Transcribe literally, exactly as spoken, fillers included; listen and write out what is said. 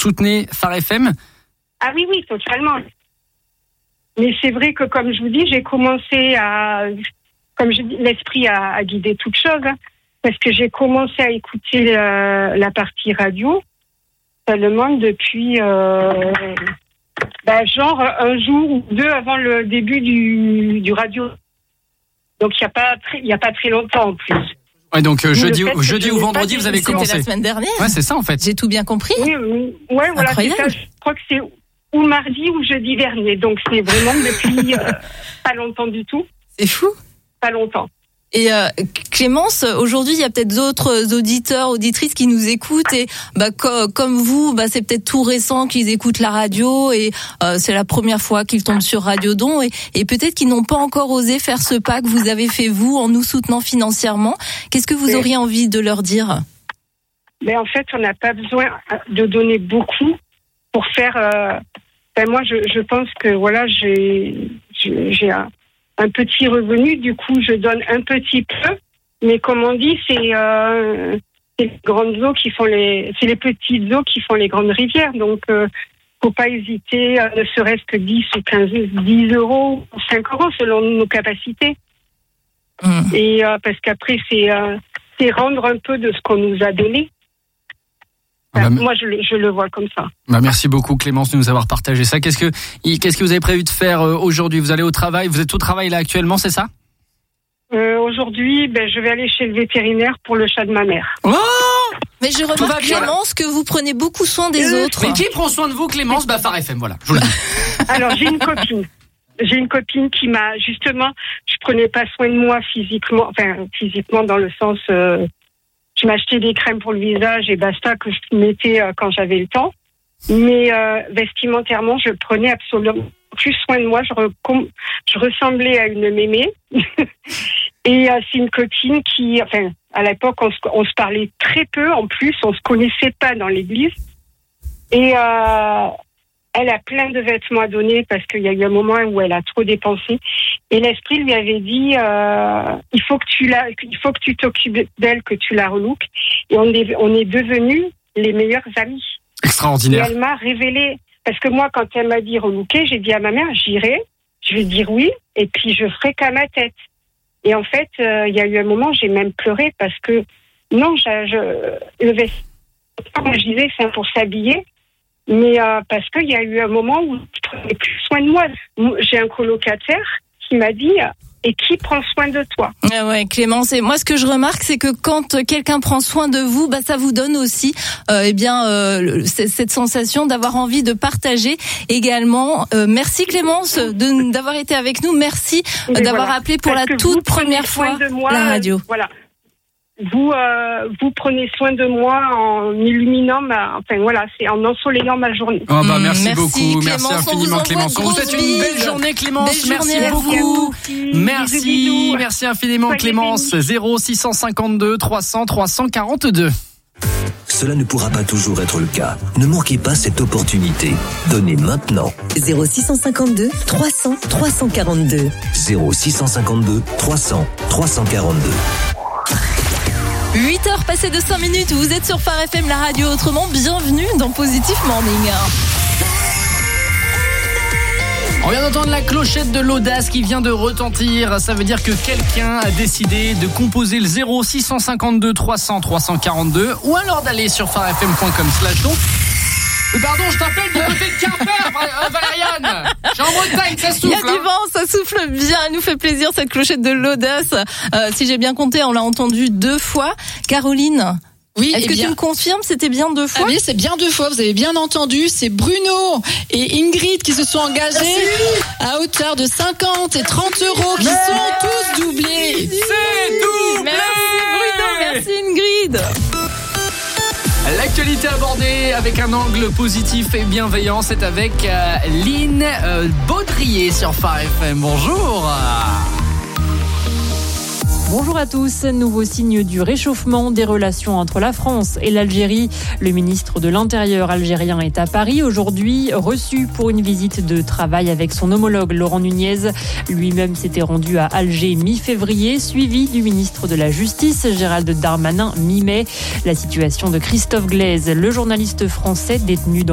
soutenez Phare F M ? Ah oui, oui, totalement. Mais c'est vrai que, comme je vous dis, j'ai commencé à... Comme je dis, l'esprit a, a guidé toute chose, hein, parce que j'ai commencé à écouter euh, la partie radio seulement depuis... Euh, bah, genre un jour ou deux avant le début du, du radio. Donc, il n'y a pas très, il y a pas très longtemps, en plus. Ouais, donc euh, jeudi, jeudi ou vendredi, vous avez C'était commencé. la semaine dernière. Ouais, c'est ça en fait. J'ai tout bien compris. Oui, oui. Ouais, voilà, c'est ça. Je crois que c'est ou mardi ou jeudi dernier. Donc c'est vraiment depuis euh, pas longtemps du tout. C'est fou. Pas longtemps. Et euh, Clémence, aujourd'hui, il y a peut-être d'autres auditeurs, auditrices qui nous écoutent et bah, co- comme vous, bah, c'est peut-être tout récent qu'ils écoutent la radio et euh, c'est la première fois qu'ils tombent sur Radiodon et, et peut-être qu'ils n'ont pas encore osé faire ce pas que vous avez fait vous en nous soutenant financièrement. Qu'est-ce que vous Mais, auriez envie de leur dire ? Mais en fait, on n'a pas besoin de donner beaucoup pour faire... Euh, ben moi, je, je pense que voilà, j'ai, j'ai, j'ai un... un petit revenu, du coup, je donne un petit peu, mais comme on dit, c'est, euh, c'est les grandes eaux qui font les, c'est les petites eaux qui font les grandes rivières, donc euh, faut pas hésiter, euh, ne serait-ce que dix ou quinze, dix euros, cinq euros selon nos capacités. Mmh. Et euh, parce qu'après, c'est, euh, c'est rendre un peu de ce qu'on nous a donné. Enfin, bah, moi, je, je le vois comme ça. Bah, merci beaucoup Clémence de nous avoir partagé ça. Qu'est-ce que, qu'est-ce que vous avez prévu de faire aujourd'hui ? Vous allez au travail ? Vous êtes au travail là actuellement, c'est ça ? euh, Aujourd'hui, ben, je vais aller chez le vétérinaire pour le chat de ma mère. Oh ! Mais je remarque, Clémence, que vous prenez beaucoup soin des euh, autres. Mais qui prend soin de vous, Clémence ? Bah, Phare F M, voilà. Je vous le dis. Alors, j'ai une copine. J'ai une copine qui m'a, justement, je prenais pas soin de moi physiquement, enfin, physiquement dans le sens... Euh, je m'achetais des crèmes pour le visage et basta que je mettais euh, quand j'avais le temps. Mais euh, vestimentairement, je prenais absolument plus soin de moi. Je, re- je ressemblais à une mémé. Et euh, c'est une copine qui, enfin, à l'époque, on se, on se parlait très peu. En plus, on se connaissait pas dans l'église. Et euh, elle a plein de vêtements à donner parce qu'il y a eu un moment où elle a trop dépensé. Et l'esprit lui avait dit, euh, il faut que tu la, il faut que tu t'occupes d'elle, que tu la relookes. Et on est, on est devenus les meilleurs amis. Extraordinaire. Et elle m'a révélé, parce que moi, quand elle m'a dit relooker, j'ai dit à ma mère, j'irai, je vais dire oui, et puis je ferai qu'à ma tête. Et en fait, euh, il y a eu un moment, j'ai même pleuré parce que, non, je, je le vêtement, moi, je disais, c'est pour s'habiller. Mais euh, parce qu'il y a eu un moment où je prenais plus soin de moi. J'ai un colocataire qui m'a dit « Et qui prend soin de toi ?» Ah ouais, Clémence. Et moi, ce que je remarque, c'est que quand quelqu'un prend soin de vous, bah ça vous donne aussi, euh, eh bien, euh, cette sensation d'avoir envie de partager également. Euh, merci Clémence de, d'avoir été avec nous. Merci Mais d'avoir voilà, appelé pour la toute première fois de moi, la radio. Voilà. Vous, euh, vous prenez soin de moi en illuminant ma, enfin voilà, c'est en ensoleillant ma journée. Oh bah merci, merci beaucoup, Clémence, merci infiniment on Clémence. On vous souhaite une belle journée Clémence, belle merci journée beaucoup. Merci, bisous, bisous. merci infiniment Soyez Clémence. Bénis. zéro six cent cinquante-deux trois cents trois cent quarante-deux. Cela ne pourra pas toujours être le cas. Ne manquez pas cette opportunité. Donnez maintenant. zéro six cent cinquante-deux trois cents trois cent quarante-deux. zéro six cent cinquante-deux trois cents trois cent quarante-deux. huit heures passées de cinq minutes, vous êtes sur Phare F M, la radio autrement. Bienvenue dans Positif Morning. On vient d'entendre la clochette de l'audace qui vient de retentir. Ça veut dire que quelqu'un a décidé de composer le zéro six cent cinquante-deux trois cents trois cent quarante-deux ou alors d'aller sur pharefm point com slash don. Pardon, je t'appelle du côté de Quimper, euh, Valériane. Je suis en Bretagne, ça souffle. Il y a du vent, ça souffle bien. Elle nous fait plaisir, cette clochette de l'audace. Euh, si j'ai bien compté, on l'a entendu deux fois. Caroline, oui, est-ce eh que bien, tu me confirmes, c'était bien deux fois? Ah oui, c'est bien deux fois, vous avez bien entendu. C'est Bruno et Ingrid qui se sont engagés à hauteur de cinquante et trente euros qui Mais sont tous doublés. C'est doublé. Merci Bruno, merci Ingrid. L'actualité abordée avec un angle positif et bienveillant, c'est avec euh, Lynn euh, Baudrier sur Phare F M. Bonjour. Bonjour à tous. Nouveau signe du réchauffement des relations entre la France et l'Algérie. Le ministre de l'Intérieur algérien est à Paris aujourd'hui, reçu pour une visite de travail avec son homologue Laurent Nunez. Lui-même s'était rendu à Alger mi-février, suivi du ministre de la Justice Gérald Darmanin mi-mai. La situation de Christophe Glaise, le journaliste français détenu dans